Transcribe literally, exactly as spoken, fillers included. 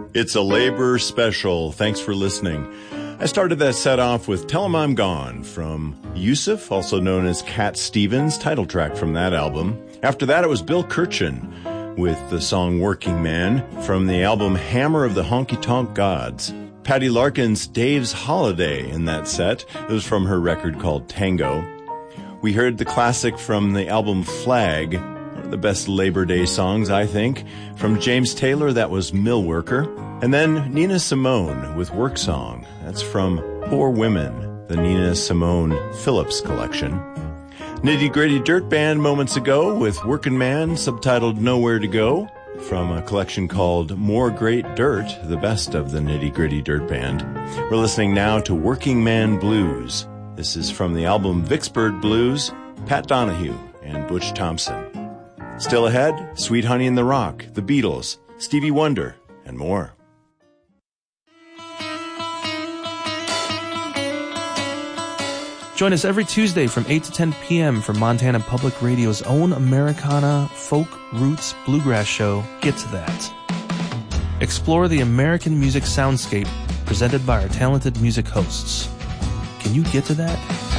It's a labor special. Thanks for listening. I started that set off with Tell 'Em I'm Gone from Yusuf, also known as Cat Stevens, title track from that album. After that, it was Bill Kirchen with the song Working Man from the album Hammer of the Honky Tonk Gods. Patty Larkin's Dave's Holiday in that set. It was from her record called Tango. We heard the classic from the album Flag, one of the best Labor Day songs, I think. From James Taylor, that was Millworker. And then Nina Simone with Work Song. That's from Poor Women, the Nina Simone Phillips collection. Nitty Gritty Dirt Band moments ago with Workin' Man, subtitled Nowhere to Go, from a collection called More Great Dirt, the best of the Nitty Gritty Dirt Band. We're listening now to Working Man Blues. This is from the album Vicksburg Blues, Pat Donahue and Butch Thompson. Still ahead, Sweet Honey in the Rock, The Beatles, Stevie Wonder, and more. Join us every Tuesday from eight to ten p.m. for Montana Public Radio's own Americana, folk, roots, bluegrass show, Get to That. Explore the American music soundscape presented by our talented music hosts. Can you get to that?